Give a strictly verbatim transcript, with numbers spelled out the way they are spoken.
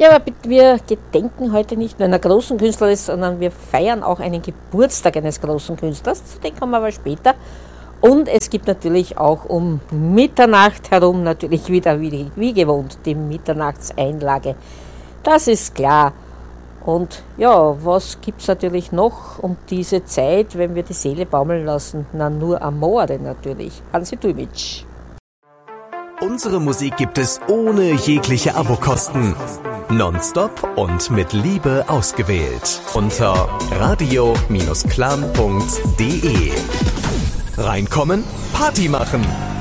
Ja, aber wir gedenken heute nicht nur einer großen Künstlerin, sondern wir feiern auch einen Geburtstag eines großen Künstlers. Zu dem kommen wir aber später. Und es gibt natürlich auch um Mitternacht herum natürlich wieder wie, wie gewohnt die Mitternachtseinlage. Das ist klar. Und ja, was gibt es natürlich noch um diese Zeit, wenn wir die Seele baumeln lassen? Na, nur Amore natürlich. Hansi Dujmic. Unsere Musik gibt es ohne jegliche Abokosten. Nonstop und mit Liebe ausgewählt. Unter radio Bindestrich clan punkt de. Reinkommen, Party machen.